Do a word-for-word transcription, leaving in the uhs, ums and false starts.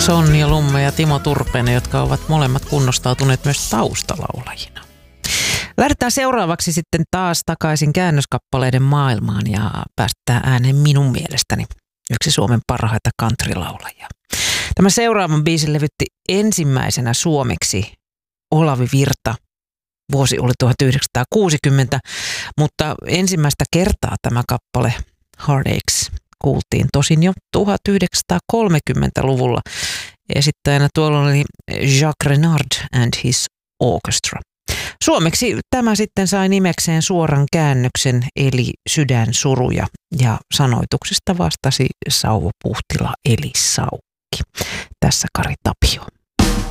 Sonja Lumme ja Timo Turpeinen, jotka ovat molemmat kunnostautuneet myös taustalaulajina. Lähdetään seuraavaksi sitten taas takaisin käännöskappaleiden maailmaan ja päästään ääneen minun mielestäni yksi Suomen parhaita countrylaulajia. Tämä seuraavan biisin levytti ensimmäisenä suomeksi Olavi Virta. Vuosi oli tuhatyhdeksänsataakuusikymmentä, mutta ensimmäistä kertaa tämä kappale Heartaches kuultiin tosin jo tuhatyhdeksänsataakolmekymmentäluvulla. Esittäjänä tuolla oli Jacques Renard and his orchestra. Suomeksi tämä sitten sai nimekseen suoran käännöksen eli Sydänsuruja ja sanoituksesta vastasi Sauvo Puhtila eli Saukki. Tässä Kari Tapio.